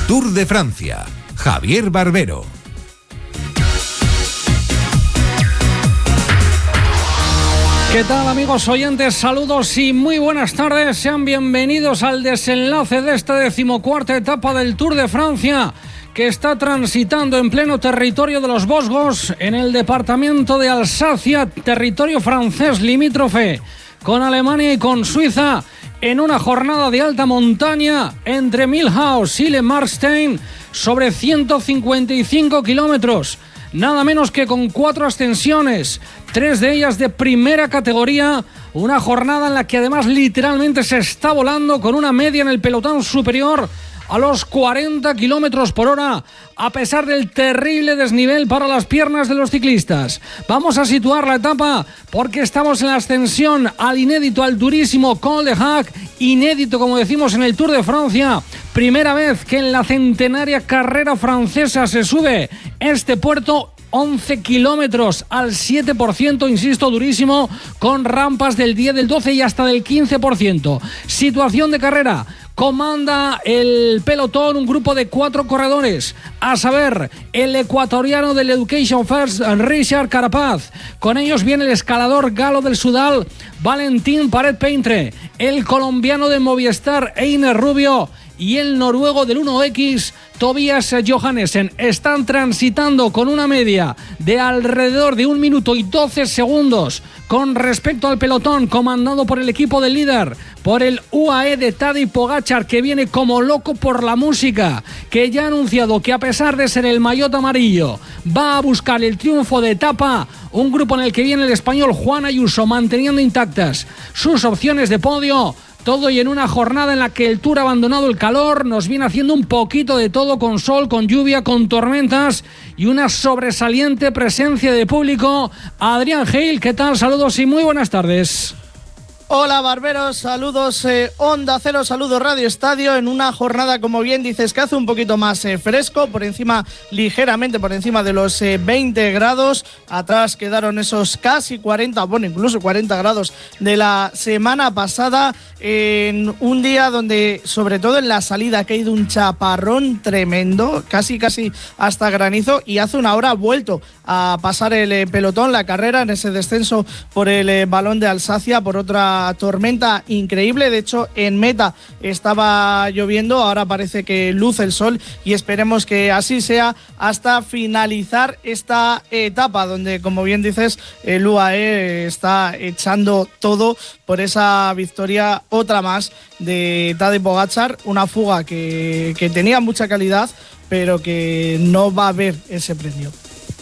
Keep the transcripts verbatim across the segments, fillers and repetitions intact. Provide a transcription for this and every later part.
Tour de Francia. Javier Barbero. ¿Qué tal, amigos oyentes? Saludos y muy buenas tardes. Sean bienvenidos al desenlace de esta decimocuarta etapa del Tour de Francia, que está transitando en pleno territorio de los Vosgos, en el departamento de Alsacia, territorio francés limítrofe con Alemania y con Suiza, en una jornada de alta montaña entre Milhaus y Le Marstein sobre ciento cincuenta y cinco kilómetros. Nada menos que con cuatro ascensiones, tres de ellas de primera categoría, una jornada en la que además literalmente se está volando, con una media en el pelotón superior a los cuarenta kilómetros por hora, a pesar del terrible desnivel para las piernas de los ciclistas. Vamos a situar la etapa porque estamos en la ascensión al inédito, al durísimo Col de Hac, inédito como decimos en el Tour de Francia. Primera vez que en la centenaria carrera francesa se sube este puerto, once kilómetros al siete por ciento, insisto, durísimo, con rampas del diez, del doce y hasta del quince por ciento. Situación de carrera. Comanda el pelotón un grupo de cuatro corredores, a saber, el ecuatoriano del Education First, Richard Carapaz. Con ellos viene el escalador galo del Sudal, Valentín Paret-Peintre, el colombiano de Movistar, Einer Rubio, y el noruego del uno equis, Tobias Johannesen. Están transitando con una media de alrededor de un minuto y doce segundos con respecto al pelotón, comandado por el equipo del líder, por el U A E de Tadej Pogačar, que viene como loco por la música, que ya ha anunciado que a pesar de ser el maillot amarillo, va a buscar el triunfo de etapa. Un grupo en el que viene el español Juan Ayuso, manteniendo intactas sus opciones de podio. Todo y en una jornada en la que el Tour ha abandonado el calor, nos viene haciendo un poquito de todo, con sol, con lluvia, con tormentas y una sobresaliente presencia de público. Adrián Gil, ¿qué tal? Saludos y muy buenas tardes. Hola Barberos, saludos eh, Onda Cero, saludos Radio Estadio, en una jornada, como bien dices, que hace un poquito más eh, fresco, por encima, ligeramente por encima de los eh, veinte grados, atrás quedaron esos casi cuarenta, bueno, incluso cuarenta grados de la semana pasada, en un día donde, sobre todo en la salida, ha caído un chaparrón tremendo, casi casi hasta granizo, y hace una hora ha vuelto a pasar el eh, pelotón, la carrera, en ese descenso por el eh, Balón de Alsacia, por otra tormenta increíble. De hecho, en meta estaba lloviendo, ahora parece que luce el sol y esperemos que así sea hasta finalizar esta etapa, donde, como bien dices, el U A E está echando todo por esa victoria, otra más de Tadej Pogačar, una fuga que, que tenía mucha calidad, pero que no va a haber ese premio.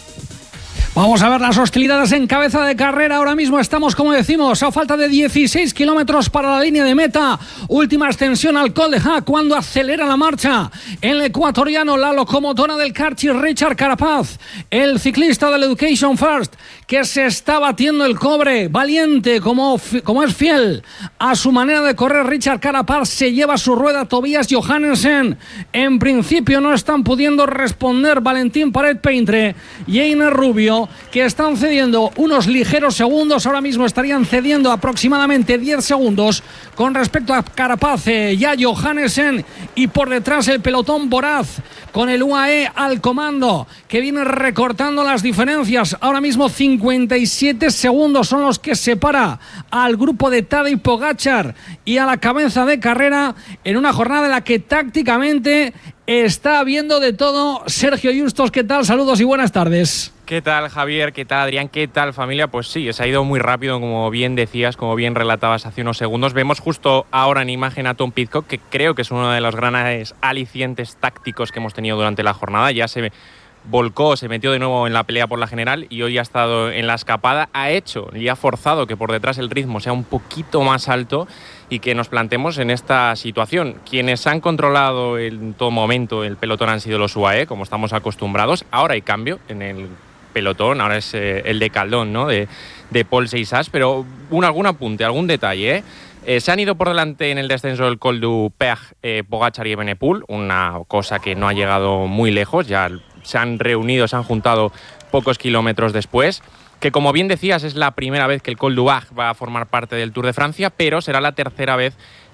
Vamos a ver las hostilidades en cabeza de carrera. Ahora mismo estamos, como decimos, a falta de dieciséis kilómetros para la línea de meta. Última ascensión al Col de Hac, cuando acelera la marcha el ecuatoriano, la locomotora del Karchi, Richard Carapaz, el ciclista del Education First, que se está batiendo el cobre, valiente como, como es fiel a su manera de correr. Richard Carapaz se lleva su rueda. Tobias Johannesen. En principio no están pudiendo responder Valentín Paret-Peintre y Einer Rubio, que están cediendo unos ligeros segundos. Ahora mismo estarían cediendo aproximadamente diez segundos con respecto a Carapaz, eh, ya Johannesen, y por detrás el pelotón voraz con el U A E al comando, que viene recortando las diferencias. Ahora mismo cincuenta y siete segundos son los que separa al grupo de Tadej Pogačar y a la cabeza de carrera, en una jornada en la que tácticamente está habiendo de todo. Sergio Justos, ¿qué tal? Saludos y buenas tardes. ¿Qué tal, Javier? ¿Qué tal, Adrián? ¿Qué tal, familia? Pues sí, se ha ido muy rápido, como bien decías, como bien relatabas hace unos segundos. Vemos justo ahora en imagen a Tom Pidcock, que creo que es uno de los grandes alicientes tácticos que hemos tenido durante la jornada. Ya se volcó, se metió de nuevo en la pelea por la general y hoy ha estado en la escapada. Ha hecho y ha forzado que por detrás el ritmo sea un poquito más alto y que nos plantemos en esta situación. Quienes han controlado en todo momento el pelotón han sido los U A E, como estamos acostumbrados. Ahora hay cambio en el pelotón, ahora es eh, el de Caldón, ¿no? de, de Paul Seixas, pero un, algún apunte, algún detalle, ¿eh? Eh, se han ido por delante en el descenso del Col du Peg eh, Pogačar y Evenepoel, una cosa que no ha llegado muy lejos, ya se han reunido, se han juntado pocos kilómetros después, que como bien decías es la primera vez que el Col du Peg va a formar parte del Tour de Francia, pero será la tercera vez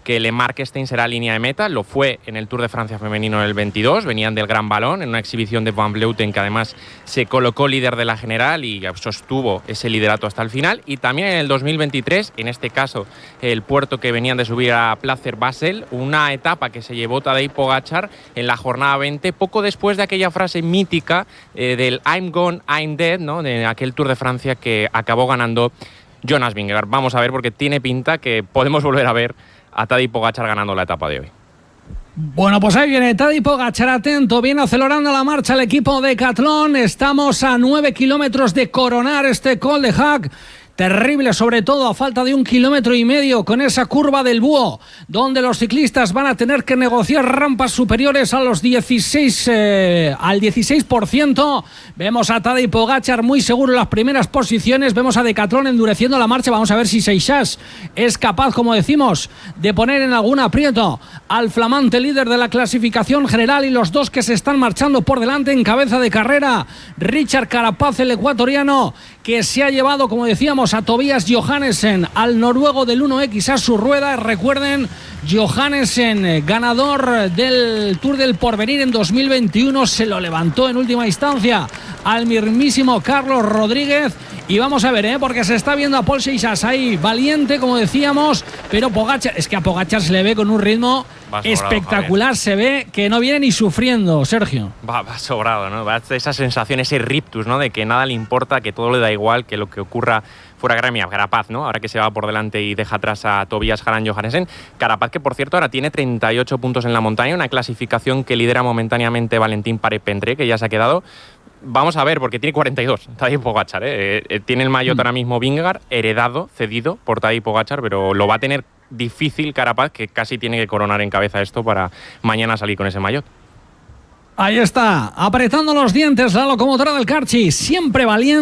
que Le Marquestein será línea de meta. Lo fue en el Tour de Francia femenino en el veintidós, venían del Gran Balón, en una exhibición de Van Vleuten, que además se colocó líder de la general y sostuvo ese liderato hasta el final. Y también en el dos mil veintitrés, en este caso el puerto que venían de subir a Placer Basel, una etapa que se llevó Tadej Pogačar en la jornada veinte, poco después de aquella frase mítica eh, del I'm gone, I'm dead, ¿no?, de aquel Tour de Francia que acabó ganando Jonas Vingegaard. Vamos a ver, porque tiene pinta que podemos volver a ver a Tadej Pogačar ganando la etapa de hoy. Bueno, pues ahí viene Tadej Pogačar, atento, viene acelerando la marcha el equipo Decathlon. Estamos a nueve kilómetros de coronar este Col de Hac. Terrible, sobre todo a falta de un kilómetro y medio con esa curva del Búho, donde los ciclistas van a tener que negociar rampas superiores a los dieciséis, eh, al dieciséis por ciento. Vemos a Tadej Pogačar muy seguro en las primeras posiciones. Vemos a Decathlon endureciendo la marcha. Vamos a ver si Seixas es capaz, como decimos, de poner en algún aprieto al flamante líder de la clasificación general, y los dos que se están marchando por delante en cabeza de carrera. Richard Carapaz, el ecuatoriano, que se ha llevado, como decíamos, a Tobias Johannesen, al noruego del uno equis a su rueda. Recuerden, Johannesen, ganador del Tour del Porvenir en dos mil veintiuno, se lo levantó en última instancia al mismísimo Carlos Rodríguez. Y vamos a ver, ¿eh? porque se está viendo a Paul Seixas ahí, valiente, como decíamos, pero Pogačar, es que a Pogačar se le ve con un ritmo sobrado, espectacular, Javier. Se ve que no viene ni sufriendo, Sergio. Va, va sobrado, ¿no? Va esa sensación, ese riptus, ¿no?, de que nada le importa, que todo le da igual, que lo que ocurra fuera gremia. Carapaz, ¿no?, ahora que se va por delante y deja atrás a Tobias Harald Johannesen. Carapaz, que por cierto ahora tiene treinta y ocho puntos en la montaña, una clasificación que lidera momentáneamente Valentín Paré-Pentré, que ya se ha quedado. Vamos a ver, porque tiene cuarenta y dos, Tadej Pogačar, ¿eh? Eh, tiene el maillot mm. ahora mismo Vingegaard, heredado, cedido por Tadej Pogačar, pero lo va a tener difícil Carapaz, que casi tiene que coronar en cabeza esto para mañana salir con ese maillot. Ahí está, apretando los dientes la locomotora del Carchi, siempre valiente.